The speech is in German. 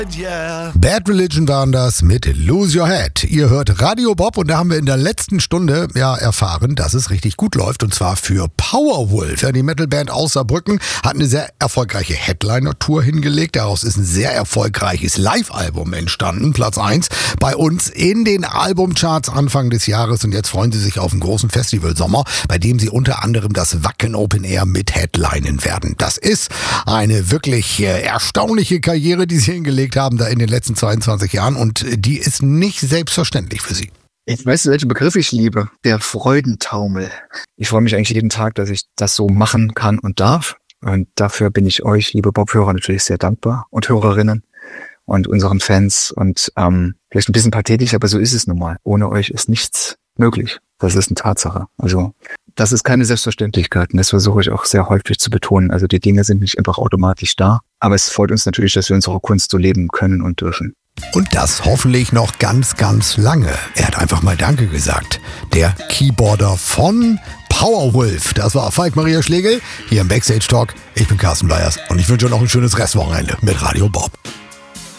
Yeah. Bad Religion waren das mit Lose Your Head. Ihr hört Radio Bob und da haben wir in der letzten Stunde erfahren, dass es richtig gut läuft und zwar für Powerwolf. Ja, die Metalband aus Saarbrücken hat eine sehr erfolgreiche Headliner-Tour hingelegt. Daraus ist ein sehr erfolgreiches Live-Album entstanden. Platz 1 bei uns in den Albumcharts Anfang des Jahres und jetzt freuen sie sich auf einen großen Festivalsommer, bei dem sie unter anderem das Wacken Open Air mit Headlinen werden. Das ist eine wirklich erstaunliche Karriere, die sie hingelegt haben da in den letzten 22 Jahren und die ist nicht selbstverständlich für sie. Ich weiß, welchen Begriff ich liebe. Der Freudentaumel. Ich freue mich eigentlich jeden Tag, dass ich das so machen kann und darf. Und dafür bin ich euch, liebe Bob-Hörer, natürlich sehr dankbar und Hörerinnen und unseren Fans. Und vielleicht ein bisschen pathetisch, aber so ist es nun mal. Ohne euch ist nichts möglich. Das ist eine Tatsache. Also das ist keine Selbstverständlichkeit und das versuche ich auch sehr häufig zu betonen. Also die Dinge sind nicht einfach automatisch da, aber es freut uns natürlich, dass wir unsere Kunst so leben können und dürfen. Und das hoffentlich noch ganz, ganz lange. Er hat einfach mal Danke gesagt. Der Keyboarder von Powerwolf. Das war Falk Maria Schlegel hier im Backstage Talk. Ich bin Carsten Bleiers und ich wünsche euch noch ein schönes Restwochenende mit Radio Bob.